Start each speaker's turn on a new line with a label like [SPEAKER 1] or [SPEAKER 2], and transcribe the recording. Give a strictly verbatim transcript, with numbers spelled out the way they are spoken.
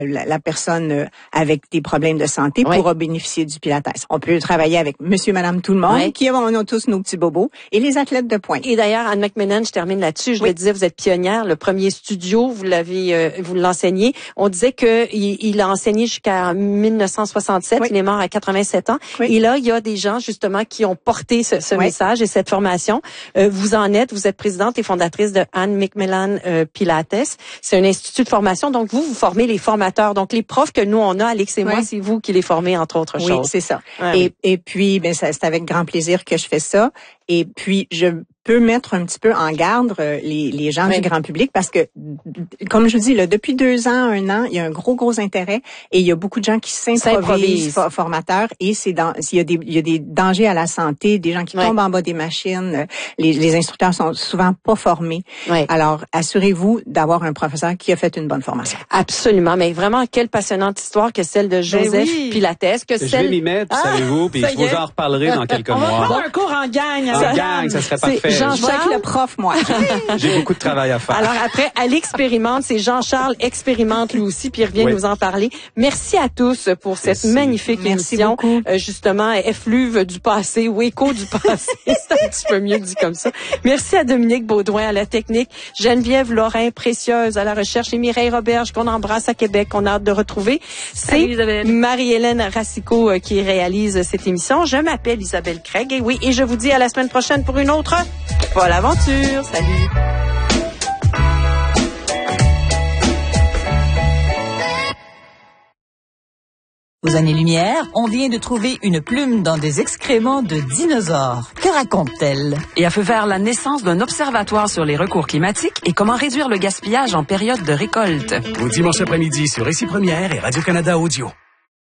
[SPEAKER 1] la, la personne euh, avec des problèmes de santé oui. pourra bénéficier du Pilates. On peut travailler avec monsieur, madame, tout le monde, oui. qui ont, on a tous nos petits bobos, et les athlètes de pointe.
[SPEAKER 2] Et d'ailleurs, Anne McMillan, je termine là-dessus, je oui. le disais, vous êtes pionnière, le premier studio, vous l'avez, euh, vous l'enseignez. On disait que il, il a enseigné jusqu'à dix-neuf cent soixante-sept, oui. il est mort à quatre-vingt-sept ans. Oui. Et là, il y a des gens, justement, qui ont porté ce, ce oui. message et cette formation. Euh, vous en êtes, vous êtes présidente et fondatrice de Anne McMillan euh, Pilates. C'est un institut de formation, donc vous, vous formez les formateurs. Donc, les profs que nous, on a, Alix et oui. moi, c'est vous qui les formez, entre autres
[SPEAKER 1] oui,
[SPEAKER 2] choses.
[SPEAKER 1] Oui, c'est ça.
[SPEAKER 2] Ouais,
[SPEAKER 1] et,
[SPEAKER 2] oui.
[SPEAKER 1] et puis, ben, ça, c'est avec grand plaisir que je fais ça. Et puis, je peux mettre un petit peu en garde euh, les, les gens oui. du grand public parce que, comme je vous dis, là, depuis deux ans, un an, il y a un gros, gros intérêt et il y a beaucoup de gens qui s'improvisent for- formateurs et c'est dans, il y a des, il y a des dangers à la santé, des gens qui oui. tombent en bas des machines, les, les instructeurs sont souvent pas formés. Oui. Alors, assurez-vous d'avoir un professeur qui a fait une bonne formation.
[SPEAKER 2] Absolument, mais vraiment, quelle passionnante histoire que celle de Joseph ben oui. Pilates. Que
[SPEAKER 3] je
[SPEAKER 2] celle...
[SPEAKER 3] vais m'y mettre, ah, savez-vous, puis je vous en reparlerai dans quelques
[SPEAKER 2] On
[SPEAKER 3] mois.
[SPEAKER 2] On va prendre un cours en gang.
[SPEAKER 3] En ça, gang, ça serait parfait.
[SPEAKER 1] Jean-Charles, le prof, moi.
[SPEAKER 3] J'ai beaucoup de travail à faire.
[SPEAKER 2] Alors après, elle expérimente, c'est Jean-Charles expérimente lui aussi, puis il revient oui. nous en parler. Merci à tous pour cette Merci. magnifique
[SPEAKER 1] Merci
[SPEAKER 2] émission.
[SPEAKER 1] Beaucoup.
[SPEAKER 2] Euh, justement, effluve du passé ou écho du passé, c'est un petit peu mieux dit comme ça. Merci à Dominique Baudouin à la technique, Geneviève Lorrain, précieuse à la recherche, et Mireille Roberge qu'on embrasse à Québec, qu'on a hâte de retrouver. C'est Marie-Hélène Racicot euh, qui réalise cette émission. Je m'appelle Isabelle Craig et oui, et je vous dis à la semaine prochaine pour une autre folle aventure. Salut.
[SPEAKER 4] Aux années-lumière, on vient de trouver une plume dans des excréments de dinosaures. Que raconte-t-elle?
[SPEAKER 5] Et a fait faire la naissance d'un observatoire sur les recours climatiques et comment réduire le gaspillage en période de récolte.
[SPEAKER 6] Au dimanche après-midi sur Récit Première et Radio-Canada Audio.